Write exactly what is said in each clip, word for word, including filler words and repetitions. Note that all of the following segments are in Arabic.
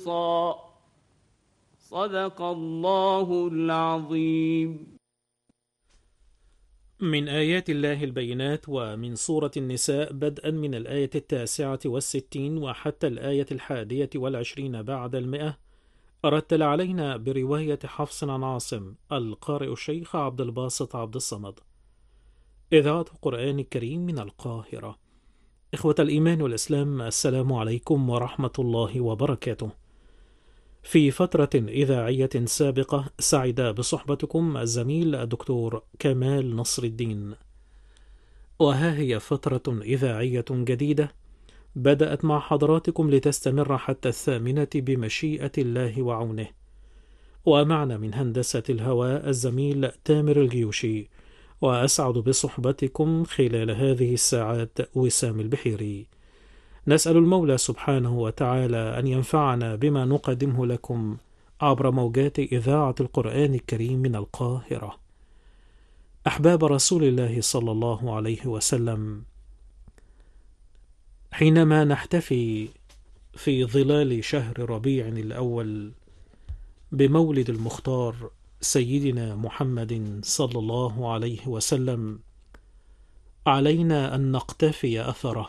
صدق الله العظيم. من آيات الله البينات. ومن سورة النساء بدءا من الآية التاسعة والستين وحتى الآية الحادية والعشرين بعد المئة. رتل علينا برواية حفص عن عاصم القارئ الشيخ عبد الباسط عبد الصمد. إذاعة القرآن الكريم من القاهرة. إخوة الإيمان والإسلام، السلام عليكم ورحمة الله وبركاته. في فترة إذاعية سابقة سعد بصحبتكم الزميل الدكتور كمال نصر الدين، وها هي فترة إذاعية جديدة بدأت مع حضراتكم لتستمر حتى الثامنة بمشيئة الله وعونه. ومعنا من هندسة الهواء الزميل تامر الجيوشي، وأسعد بصحبتكم خلال هذه الساعات وسام البحيري. نسأل المولى سبحانه وتعالى أن ينفعنا بما نقدمه لكم عبر موجات إذاعة القرآن الكريم من القاهرة. أحباب رسول الله صلى الله عليه وسلم، حينما نحتفي في ظلال شهر ربيع الأول بمولد المختار سيدنا محمد صلى الله عليه وسلم، علينا أن نقتفي أثره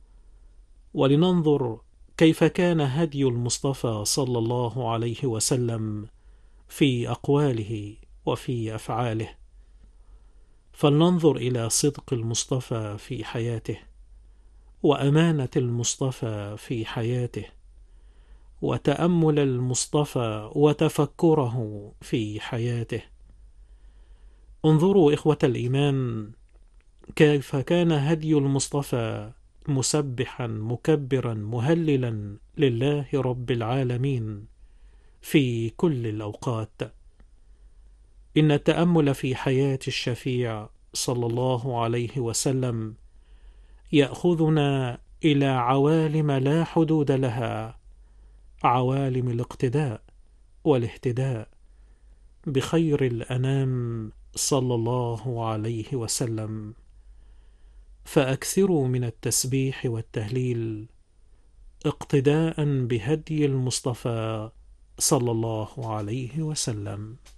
ولننظر كيف كان هدي المصطفى صلى الله عليه وسلم في أقواله وفي أفعاله. فلننظر إلى صدق المصطفى في حياته، وأمانة المصطفى في حياته، وتأمل المصطفى وتفكره في حياته. انظروا إخوة الإيمان كيف كان هدي المصطفى مسبحا مكبرا مهللا لله رب العالمين في كل الأوقات. إن التأمل في حياة الشفيع صلى الله عليه وسلم يأخذنا إلى عوالم لا حدود لها، عوالم الاقتداء والاهتداء بخير الأنام صلى الله عليه وسلم. فأكثروا من التسبيح والتهليل اقتداء بهدي المصطفى صلى الله عليه وسلم.